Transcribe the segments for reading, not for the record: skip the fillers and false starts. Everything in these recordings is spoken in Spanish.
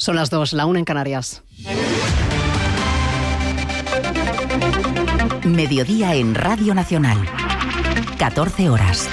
Son las 2, la 1 en Canarias. Mediodía en Radio Nacional. 14 horas.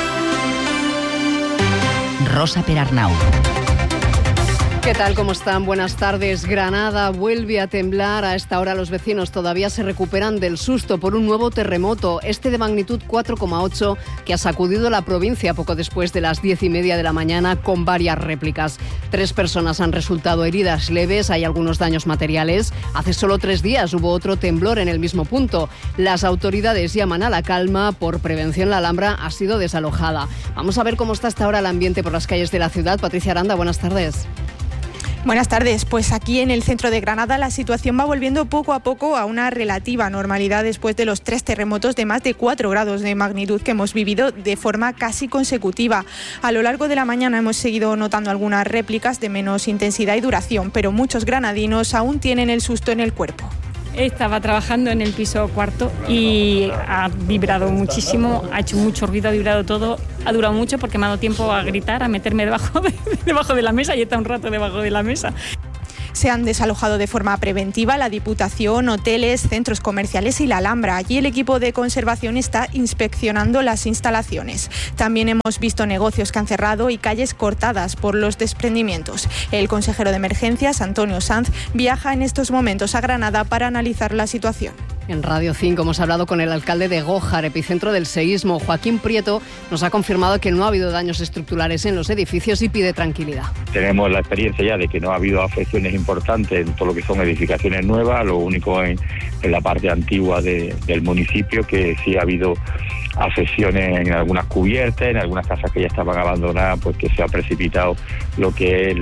Rosa Perarnau. ¿Qué tal? ¿Cómo están? Buenas tardes. Granada vuelve a temblar. A esta hora los vecinos todavía se recuperan del susto por un nuevo terremoto, este de magnitud 4,8, que ha sacudido la provincia poco después de las 10:30 de la mañana, con varias réplicas. 3 personas han resultado heridas leves, hay algunos daños materiales. Hace solo 3 días hubo otro temblor en el mismo punto. Las autoridades llaman a la calma. Por prevención, la Alhambra ha sido desalojada. Vamos a ver cómo está hasta ahora el ambiente por las calles de la ciudad. Patricia Aranda, buenas tardes. Buenas tardes. Pues aquí en el centro de Granada la situación va volviendo poco a poco a una relativa normalidad después de los 3 terremotos de más de 4 grados de magnitud que hemos vivido de forma casi consecutiva. A lo largo de la mañana hemos seguido notando algunas réplicas de menos intensidad y duración, pero muchos granadinos aún tienen el susto en el cuerpo. Estaba trabajando en el piso cuarto y ha vibrado muchísimo, ha hecho mucho ruido, ha vibrado todo, ha durado mucho porque me ha dado tiempo a gritar, a meterme debajo de la mesa y he estado un rato debajo de la mesa. Se han desalojado de forma preventiva la Diputación, hoteles, centros comerciales y la Alhambra. Allí el equipo de conservación está inspeccionando las instalaciones. También hemos visto negocios que han cerrado y calles cortadas por los desprendimientos. El consejero de Emergencias, Antonio Sanz, viaja en estos momentos a Granada para analizar la situación. En Radio 5 hemos hablado con el alcalde de Gójar, epicentro del seísmo. Joaquín Prieto nos ha confirmado que no ha habido daños estructurales en los edificios y pide tranquilidad. Tenemos la experiencia ya de que no ha habido afecciones importantes en todo lo que son edificaciones nuevas, lo único en la parte antigua del municipio, que sí ha habido afecciones en algunas cubiertas, en algunas casas que ya estaban abandonadas, pues que se ha precipitado lo que es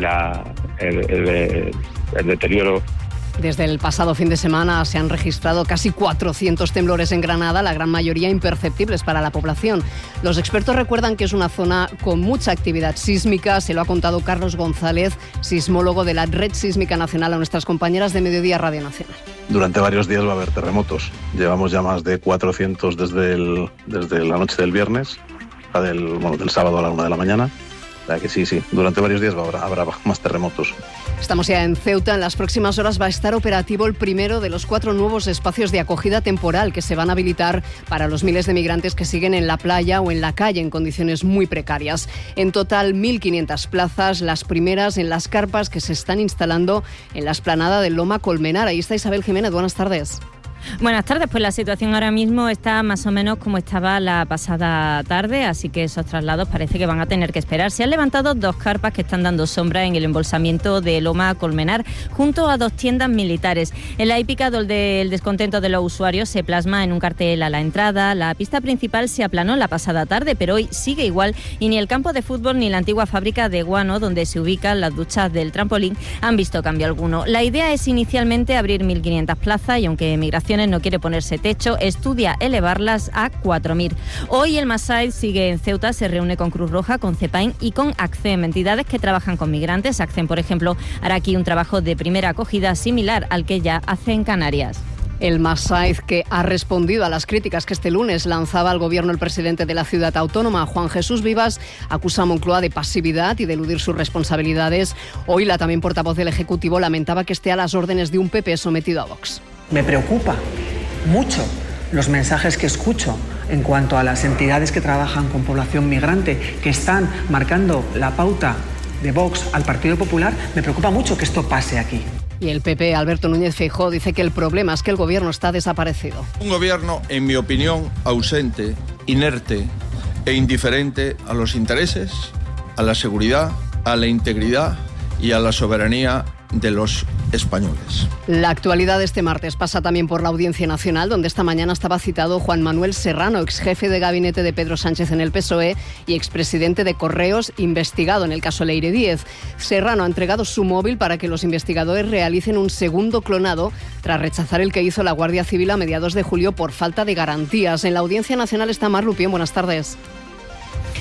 el deterioro. Desde el pasado fin de semana se han registrado casi 400 temblores en Granada, la gran mayoría imperceptibles para la población. Los expertos recuerdan que es una zona con mucha actividad sísmica. Se lo ha contado Carlos González, sismólogo de la Red Sísmica Nacional, a nuestras compañeras de Mediodía Radio Nacional. Durante varios días va a haber terremotos. Llevamos ya más de 400 desde la noche del viernes, del sábado a la 1 de la mañana. O sea que sí, durante varios días habrá más terremotos. Estamos ya en Ceuta. En las próximas horas va a estar operativo el primero de los 4 nuevos espacios de acogida temporal que se van a habilitar para los miles de migrantes que siguen en la playa o en la calle en condiciones muy precarias. En total, 1.500 plazas, las primeras en las carpas que se están instalando en la explanada del Loma Colmenar. Ahí está Isabel Jiménez. Buenas tardes. Buenas tardes, pues la situación ahora mismo está más o menos como estaba la pasada tarde, así que esos traslados parece que van a tener que esperar. Se han levantado 2 carpas que están dando sombra en el embolsamiento de Loma Colmenar, junto a 2 tiendas militares. En la hípica del descontento de los usuarios se plasma en un cartel a la entrada. La pista principal se aplanó la pasada tarde, pero hoy sigue igual y ni el campo de fútbol ni la antigua fábrica de guano, donde se ubican las duchas del trampolín, han visto cambio alguno. La idea es inicialmente abrir 1.500 plazas y aunque Migraciones no quiere ponerse techo, estudia elevarlas a 4.000. Hoy el Masaid sigue en Ceuta, se reúne con Cruz Roja, con CEPAIN y con ACCEM, entidades que trabajan con migrantes. ACCEM, por ejemplo, hará aquí un trabajo de primera acogida similar al que ya hace en Canarias. El Masaid, que ha respondido a las críticas que este lunes lanzaba al gobierno el presidente de la ciudad autónoma, Juan Jesús Vivas, acusa a Moncloa de pasividad y de eludir sus responsabilidades. Hoy la también portavoz del Ejecutivo lamentaba que esté a las órdenes de un PP sometido a Vox. Me preocupa mucho los mensajes que escucho en cuanto a las entidades que trabajan con población migrante, que están marcando la pauta de Vox al Partido Popular. Me preocupa mucho que esto pase aquí. Y el PP, Alberto Núñez Feijóo, dice que el problema es que el gobierno está desaparecido. Un gobierno, en mi opinión, ausente, inerte e indiferente a los intereses, a la seguridad, a la integridad y a la soberanía de los españoles. La actualidad de este martes pasa también por la Audiencia Nacional, donde esta mañana estaba citado Juan Manuel Serrano, exjefe de gabinete de Pedro Sánchez en el PSOE y expresidente de Correos, investigado en el caso Leire Díez. Serrano ha entregado su móvil para que los investigadores realicen un segundo clonado tras rechazar el que hizo la Guardia Civil a mediados de julio por falta de garantías. En la Audiencia Nacional está Mar Lupién. Buenas tardes.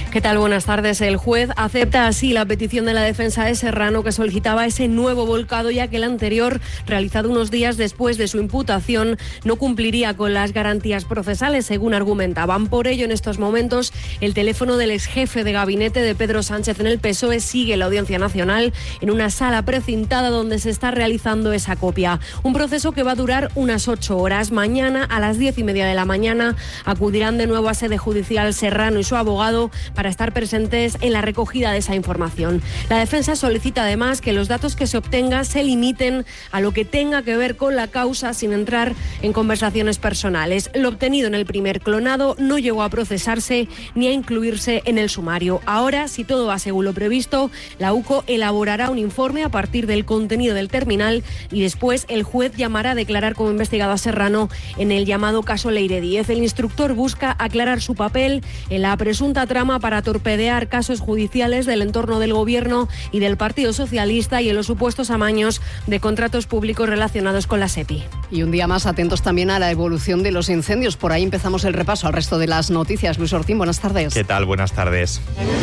¿Qué tal? Buenas tardes. El juez acepta así la petición de la defensa de Serrano, que solicitaba ese nuevo volcado, ya que el anterior, realizado unos días después de su imputación, no cumpliría con las garantías procesales, según argumentaban. Por ello, en estos momentos, el teléfono del exjefe de gabinete de Pedro Sánchez en el PSOE sigue en la Audiencia Nacional, en una sala precintada donde se está realizando esa copia. Un proceso que va a durar unas 8 horas. Mañana, a las 10:30 de la mañana, acudirán de nuevo a sede judicial Serrano y su abogado para estar presentes en la recogida de esa información. La defensa solicita además que los datos que se obtengan se limiten a lo que tenga que ver con la causa, sin entrar en conversaciones personales. Lo obtenido en el primer clonado no llegó a procesarse ni a incluirse en el sumario. Ahora, si todo va según lo previsto, la UCO elaborará un informe a partir del contenido del terminal y después el juez llamará a declarar como investigado a Serrano en el llamado caso Leire Díez. El instructor busca aclarar su papel en la presunta trama para torpedear casos judiciales del entorno del Gobierno y del Partido Socialista y en los supuestos amaños de contratos públicos relacionados con la SEPI. Y un día más atentos también a la evolución de los incendios. Por ahí empezamos el repaso al resto de las noticias. Luis Ortín, buenas tardes. ¿Qué tal? Buenas tardes.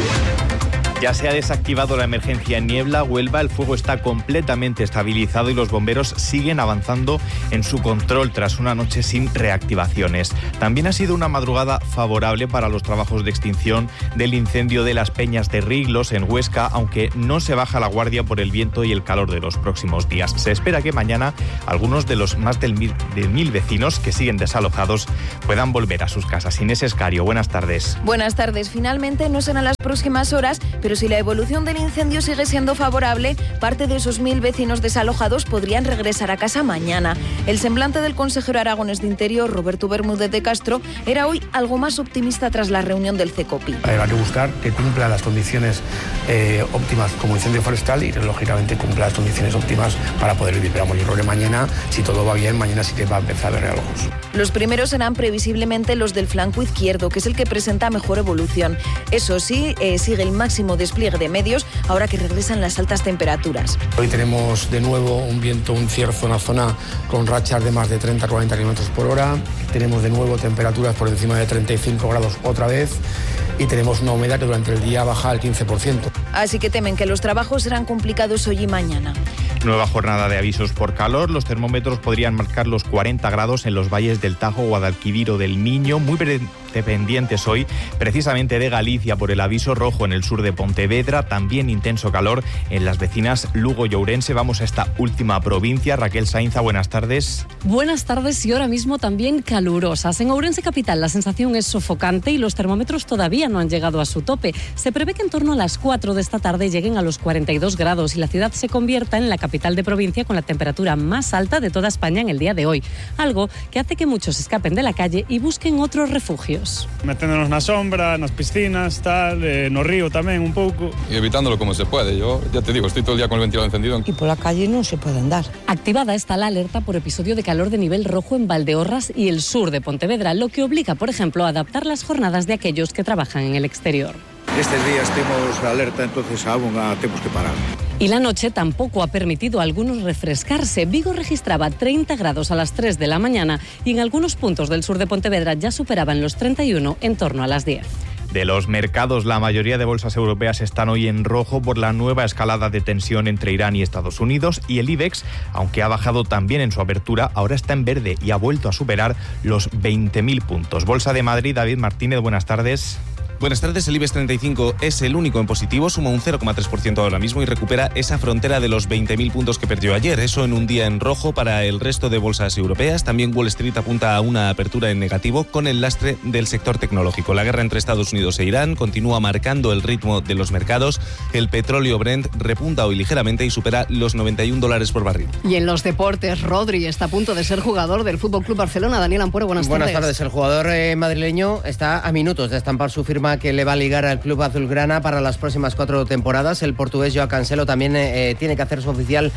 Ya se ha desactivado la emergencia en Niebla, Huelva. El fuego está completamente estabilizado y los bomberos siguen avanzando en su control tras una noche sin reactivaciones. También ha sido una madrugada favorable para los trabajos de extinción del incendio de las Peñas de Riglos en Huesca, aunque no se baja la guardia por el viento y el calor de los próximos días. Se espera que mañana algunos de los más de 1.000 vecinos que siguen desalojados puedan volver a sus casas. Inés Escario, buenas tardes. Buenas tardes. Finalmente no serán las próximas horas, pero si la evolución del incendio sigue siendo favorable, parte de esos 1.000 vecinos desalojados podrían regresar a casa mañana. El semblante del consejero aragonés de Interior, Roberto Bermúdez de Castro, era hoy algo más optimista tras la reunión del CECOPI. Hay que buscar que cumpla las condiciones óptimas como incendio forestal y, lógicamente, cumpla las condiciones óptimas para poder vivir. Pero yo creo que mañana, si todo va bien, mañana sí que va a empezar a haber algo. Los primeros serán previsiblemente los del flanco izquierdo, que es el que presenta mejor evolución. Eso sí, sigue el máximo despliegue de medios ahora que regresan las altas temperaturas. Hoy tenemos de nuevo un viento, un cierzo en la zona con rachas de más de 30-40 kilómetros por hora. Tenemos de nuevo temperaturas por encima de 35 grados otra vez y tenemos una humedad que durante el día baja al 15%. Así que temen que los trabajos serán complicados hoy y mañana. Nueva jornada de avisos por calor. Los termómetros podrían marcar los 40 grados en los valles del Tajo, Guadalquivir o del Miño. Muy dependientes hoy precisamente de Galicia por el aviso rojo en el sur de Pontevedra. También intenso calor en las vecinas Lugo y Ourense. Vamos a esta última provincia. Raquel Sainza, buenas tardes. Buenas tardes y ahora mismo también calurosas. En Ourense capital la sensación es sofocante y los termómetros todavía no han llegado a su tope. Se prevé que en torno a las 4 de esta tarde lleguen a los 42 grados y la ciudad se convierta en la capital de provincia con la temperatura más alta de toda España en el día de hoy. Algo que hace que muchos escapen de la calle y busquen otros refugios. Meténdonos na sombra, nas piscinas, tal, no río tamén un pouco. Y evitándolo como se puede. Yo ya te digo, estoy todo el día con el ventilador encendido. Y por la calle no se puede andar. Activada está la alerta por episodio de calor de nivel rojo en Valdeorras y el sur de Pontevedra, lo que obliga, por ejemplo, a adaptar las jornadas de aquellos que trabajan en el exterior. Estes días temos alerta, entonces aún temos que parar. Y la noche tampoco ha permitido a algunos refrescarse. Vigo registraba 30 grados a las 3 de la mañana y en algunos puntos del sur de Pontevedra ya superaban los 31 en torno a las 10. De los mercados, la mayoría de bolsas europeas están hoy en rojo por la nueva escalada de tensión entre Irán y Estados Unidos, y el IBEX, aunque ha bajado también en su apertura, ahora está en verde y ha vuelto a superar los 20.000 puntos. Bolsa de Madrid, David Martínez, buenas tardes. Buenas tardes, el IBEX 35 es el único en positivo, suma un 0,3% ahora mismo y recupera esa frontera de los 20.000 puntos que perdió ayer. Eso en un día en rojo para el resto de bolsas europeas. También Wall Street apunta a una apertura en negativo con el lastre del sector tecnológico. La guerra entre Estados Unidos e Irán continúa marcando el ritmo de los mercados. El petróleo Brent repunta hoy ligeramente y supera los $91 por barril. Y en los deportes, Rodri está a punto de ser jugador del FC Barcelona. Daniel Ampuero, buenas tardes. Buenas tardes. El jugador madrileño está a minutos de estampar su firma que le va a ligar al club azulgrana para las próximas 4 temporadas. El portugués Joao Cancelo también tiene que hacerse oficial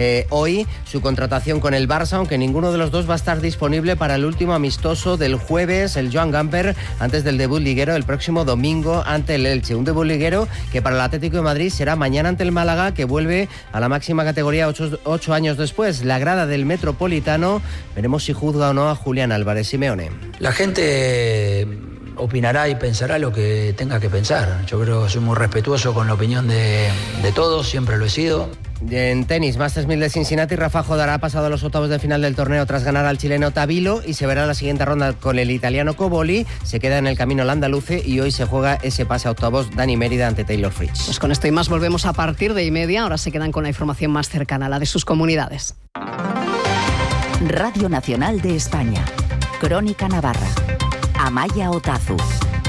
hoy su contratación con el Barça, aunque ninguno de los dos va a estar disponible para el último amistoso del jueves, el Joan Gamper, antes del debut liguero el próximo domingo ante el Elche. Un debut liguero que para el Atlético de Madrid será mañana ante el Málaga, que vuelve a la máxima categoría 8 años después. La grada del Metropolitano, veremos si juzga o no a Julián Álvarez. Simeone. La gente opinará y pensará lo que tenga que pensar. Yo creo que soy muy respetuoso con la opinión de todos, siempre lo he sido. En tenis, Masters 1000 de Cincinnati, Rafa Nadal ha pasado a los octavos de final del torneo tras ganar al chileno Tabilo y se verá en la siguiente ronda con el italiano Coboli. Se queda en el camino el andaluce y hoy se juega ese pase a octavos Dani Mérida ante Taylor Fritz. Pues con esto y más volvemos a partir de 1:30. Ahora se quedan con la información más cercana, la de sus comunidades. Radio Nacional de España. Crónica Navarra. Amaya Otazu.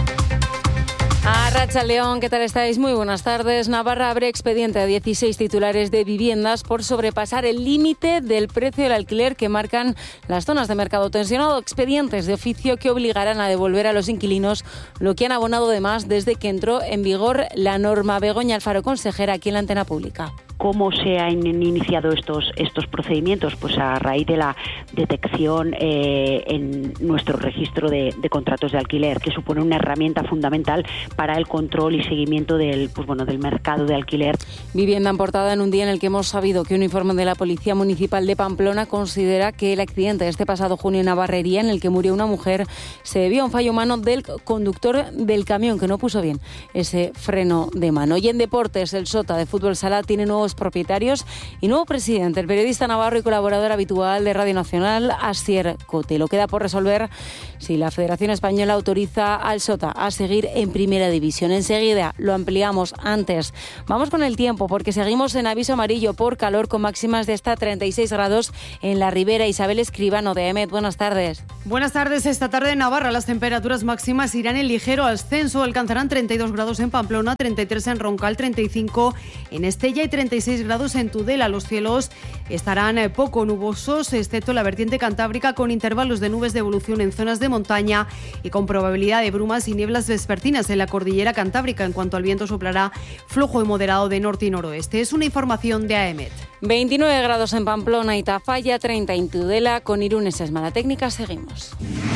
Arratsaldeon, ¿qué tal estáis? Muy buenas tardes. Navarra abre expediente a 16 titulares de viviendas por sobrepasar el límite del precio del alquiler que marcan las zonas de mercado tensionado. Expedientes de oficio que obligarán a devolver a los inquilinos lo que han abonado de más desde que entró en vigor la norma. Begoña Alfaro, consejera aquí en la Antena Pública. ¿Cómo se han iniciado estos procedimientos? Pues a raíz de la detección en nuestro registro de contratos de alquiler, que supone una herramienta fundamental para el control y seguimiento del mercado de alquiler. Vivienda en portada en un día en el que hemos sabido que un informe de la Policía Municipal de Pamplona considera que el accidente de este pasado junio en Navarrería, en el que murió una mujer, se debió a un fallo humano del conductor del camión, que no puso bien ese freno de mano. Y en deportes, el Sota de Fútbol Sala tiene nuevos propietarios y nuevo presidente, el periodista navarro y colaborador habitual de Radio Nacional, Asier Cotelo. Queda por resolver si la Federación Española autoriza al Sota a seguir en Primera División. Enseguida lo ampliamos. Antes vamos con el tiempo, porque seguimos en aviso amarillo por calor, con máximas de hasta 36 grados en la Ribera. Isabel Escribano, de EMET, buenas tardes. Buenas tardes. Esta tarde en Navarra las temperaturas máximas irán en ligero ascenso. Alcanzarán 32 grados en Pamplona, 33 en Roncal, 35 en Estella y 36 grados en Tudela. Los cielos estarán poco nubosos, excepto la vertiente cantábrica, con intervalos de nubes de evolución en zonas de montaña y con probabilidad de brumas y nieblas vespertinas en la cordillera cantábrica. En cuanto al viento, soplará flojo y moderado de norte y noroeste. Es una información de AEMET. 29 grados en Pamplona y Tafalla, 30 en Tudela. Con Irún Sesma, la técnica, seguimos.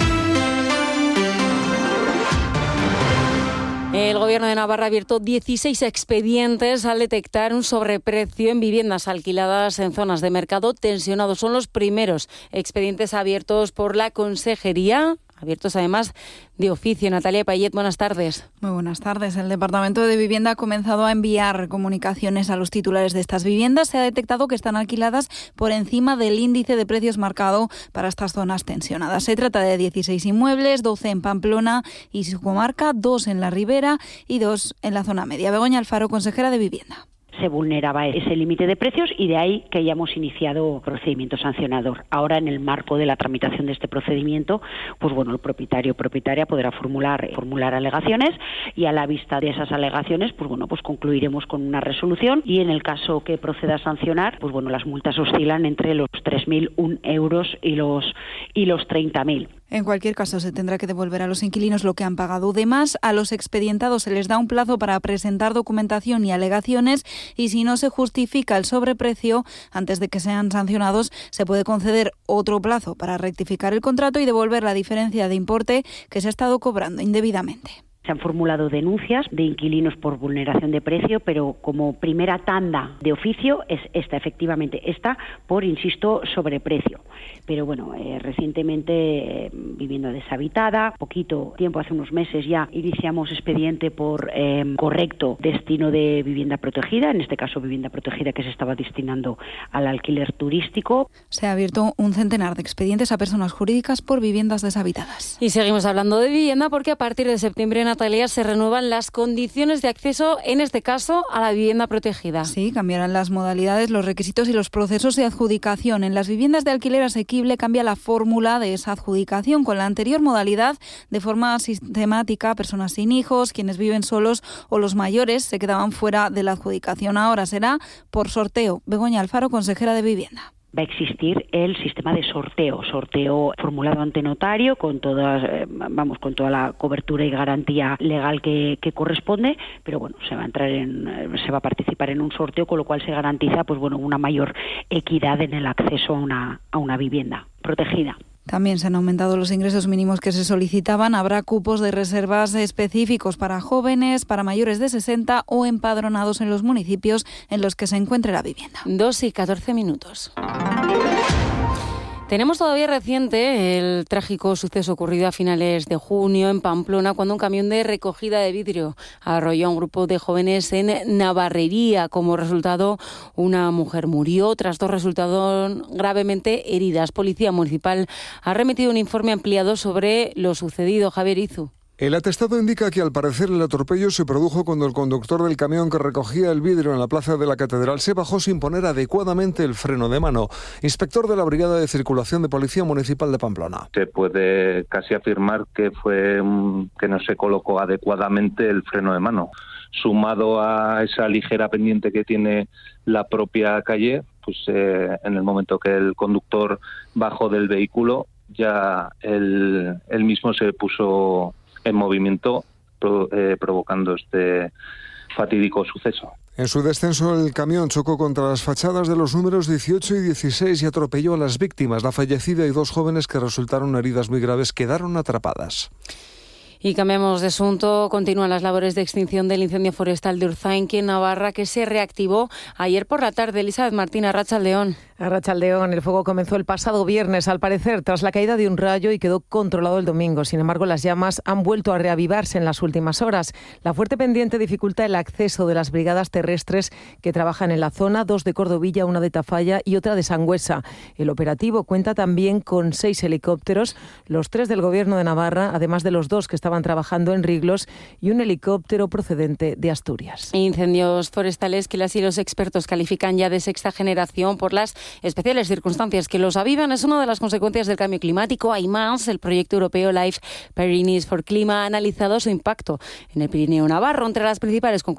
El Gobierno de Navarra ha abierto 16 expedientes al detectar un sobreprecio en viviendas alquiladas en zonas de mercado tensionado. Son los primeros expedientes abiertos por la Consejería, abiertos además de oficio. Natalia Payet, buenas tardes. Muy buenas tardes. El Departamento de Vivienda ha comenzado a enviar comunicaciones a los titulares de estas viviendas. Se ha detectado que están alquiladas por encima del índice de precios marcado para estas zonas tensionadas. Se trata de 16 inmuebles, 12 en Pamplona y su comarca, 2 en la Ribera y 2 en la zona media. Begoña Alfaro, consejera de Vivienda. Se vulneraba ese límite de precios y de ahí que hayamos iniciado procedimiento sancionador. Ahora, en el marco de la tramitación de este procedimiento, pues bueno, el propietario o propietaria podrá formular alegaciones y a la vista de esas alegaciones, pues bueno, pues concluiremos con una resolución y en el caso que proceda a sancionar, pues bueno, las multas oscilan entre los 3.001 euros y los 30.000. En cualquier caso, se tendrá que devolver a los inquilinos lo que han pagado de más. A los expedientados se les da un plazo para presentar documentación y alegaciones y si no se justifica el sobreprecio antes de que sean sancionados, se puede conceder otro plazo para rectificar el contrato y devolver la diferencia de importe que se ha estado cobrando indebidamente. Se han formulado denuncias de inquilinos por vulneración de precio, pero como primera tanda de oficio es efectivamente esta por, insisto, sobreprecio. Pero bueno, recientemente vivienda deshabitada, poquito tiempo, hace unos meses ya iniciamos expediente por correcto destino de vivienda protegida, en este caso vivienda protegida que se estaba destinando al alquiler turístico. Se ha abierto un centenar de expedientes a personas jurídicas por viviendas deshabitadas. Y seguimos hablando de vivienda porque a partir de septiembre, Natalia, se renuevan las condiciones de acceso, en este caso, a la vivienda protegida. Sí, cambiarán las modalidades, los requisitos y los procesos de adjudicación. En las viviendas de alquiler asequible cambia la fórmula de esa adjudicación. Con la anterior modalidad, de forma sistemática, personas sin hijos, quienes viven solos o los mayores se quedaban fuera de la adjudicación. Ahora será por sorteo. Begoña Alfaro, consejera de Vivienda. Va a existir el sistema de sorteo formulado ante notario con toda la cobertura y garantía legal que corresponde, pero bueno, se va a participar en un sorteo, con lo cual se garantiza una mayor equidad en el acceso a una vivienda protegida. También se han aumentado los ingresos mínimos que se solicitaban. Habrá cupos de reservas específicos para jóvenes, para mayores de 60 o empadronados en los municipios en los que se encuentre la vivienda. 2:14. Tenemos todavía reciente el trágico suceso ocurrido a finales de junio en Pamplona, cuando un camión de recogida de vidrio arrolló a un grupo de jóvenes en Navarrería. Como resultado, una mujer murió, otras 2 resultaron gravemente heridas. Policía Municipal ha remitido un informe ampliado sobre lo sucedido. Javier Izu. El atestado indica que al parecer el atropello se produjo cuando el conductor del camión que recogía el vidrio en la plaza de la Catedral se bajó sin poner adecuadamente el freno de mano. Inspector de la Brigada de Circulación de Policía Municipal de Pamplona. Se puede casi afirmar que que no se colocó adecuadamente el freno de mano. Sumado a esa ligera pendiente que tiene la propia calle, pues en el momento que el conductor bajó del vehículo, ya él mismo se puso en movimiento, provocando este fatídico suceso. En su descenso, el camión chocó contra las fachadas de los números 18 y 16 y atropelló a las víctimas. La fallecida y 2 jóvenes que resultaron heridas muy graves quedaron atrapadas. Y cambiamos de asunto. Continúan las labores de extinción del incendio forestal de Urzainqui, en Navarra, que se reactivó ayer por la tarde. Elizabeth Martín, Arratsaldeón. Arratsaldeón, el fuego comenzó el pasado viernes, al parecer, tras la caída de un rayo y quedó controlado el domingo. Sin embargo, las llamas han vuelto a reavivarse en las últimas horas. La fuerte pendiente dificulta el acceso de las brigadas terrestres que trabajan en la zona, 2 de Cordovilla, 1 de Tafalla y otra de Sangüesa. El operativo cuenta también con 6 helicópteros, los 3 del Gobierno de Navarra, además de los 2 que estaban trabajando en Riglos, y un helicóptero procedente de Asturias. Incendios forestales que las y los expertos califican ya de 6ª generación por las especiales circunstancias que los avivan. Es una de las consecuencias del cambio climático. Hay más. El proyecto europeo Life Pyrenees for Clima ha analizado su impacto en el Pirineo navarro. Entre las principales conclusiones